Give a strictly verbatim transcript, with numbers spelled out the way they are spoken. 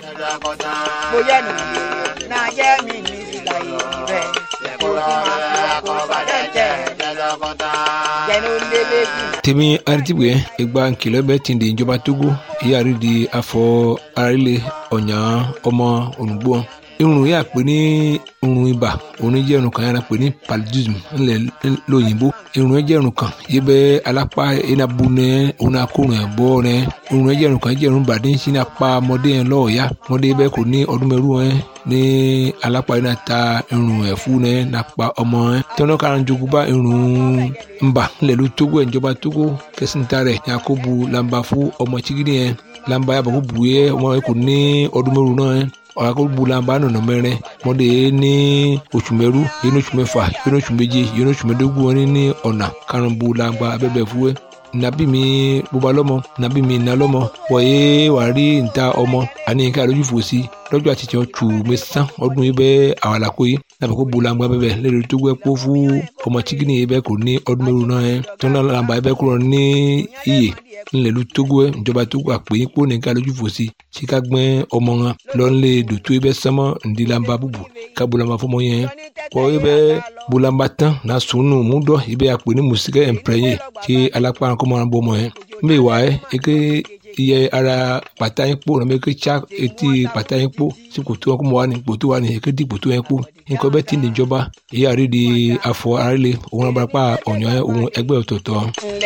bóyá nìyí náà jẹ́ mi ní ìlà ìrẹ̀ kó tí máa fi àkóbá dẹ́jẹ́ jẹ́nu lélẹ́jì. tèmi aritibue ìgbà nkìlọ̀ bẹ́ẹ̀ ti di ìjọba Togo ìyáàrí di afọ arílẹ̀ ọ̀nyà ọmọ olùgbò irun yà pé ní irun ibà òun jẹ́ irun kan yàrá pé ní paludism ńlẹ̀ lóyìnbó irun yẹn jẹ́ irun kan yìí bẹ́ alápá enabu nẹ òun akórun ẹ̀ bọ́ nẹ irun yẹn jẹ́ irun kan jẹ́ irun bàdé ń sin apá ọmọdé yẹn lọ́ọ̀ọ́yá ọmọdé bẹ́ẹ̀ kò ní ọdún mẹ́rù yẹn ní alápá yẹn náà ta irun ẹ̀ fún nẹ nàpa ọmọ yẹn tọ́nà kára jogun bá irun ńbà ńlẹ̀ ló Togo ẹ̀ ìjọba Togo kẹsìntà rẹ̀ yakubu lamba fún ọmọ chigidi yẹn lamba yàbọ̀ kó bu yẹ ọmọ yẹn kò ní ọdún mẹ́rù náà yẹn ọ̀làkọ̀gbọ̀làmbà nọ̀nà mẹ́rin mọ́dé ní oṣù mẹ́rú yẹn ní oṣù mẹ́fà yẹn ní oṣù méje yẹn ní oṣù mẹ́dógún wọn ní ọ̀nà karùnbọ̀làmbà abẹ́bẹ̀ fúwẹ́ nàbí mi bóba lọ́mọ nàbí mi nà lọ́mọ wọ̀nyé wà rí níta ọmọ àní nǹkan àlójú fòsí lọ́jọ́ àti tiẹ̀ tù mẹ́sàn ọdún yìí bẹ́ẹ̀ àwàlàkó yìí nàbẹ̀ kó bọ̀làmbà bẹ́bẹ̀ lẹ́rìí tó gbẹ́ kó fún ọmọ chikini yìí bẹ́ẹ̀ kò ní ọdún mẹ́rù náà yẹn tó náà làǹbà yìí bẹ́ẹ̀ kúrò ní iyè ńlẹ̀lú Togo ẹ̀ ìjọba Togo àpèyìn kó nìkan lójú fòsí sika gbẹ́ ọmọ wọn lọ́nlé dòtó ẹ bẹ́ sánmọ́ ndílamba búbu ká bolamba fọmọ yẹn kọ́ ẹ bẹ́ bolamba tán na sunu múdọ̀ ẹ bẹ́ àpè ní musikẹ́ ẹ̀mpẹ́yẹ tí alápá kọ́ máa bọ́ ọmọ yẹn ń bẹ́ wà ẹ́ eke iye ara pàtà yín kpó nàbẹ́ eke tsa etí pàtà yín kpó sí kòtò wọn kó mọ wà ní kòtò wà ní eke di kòtò yẹn kpó nǹkan bẹ́ẹ̀ tí ń di ìjọba ìyá rí di afọ arílẹ̀ òun abarapá ọ̀nyọ́ òun ẹgbẹ́ ọ̀tọ̀ọ̀tọ̀.